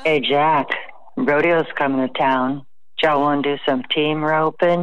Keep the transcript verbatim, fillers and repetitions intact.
Hey, Jack, rodeo's coming to town. Y'all want to do some team roping?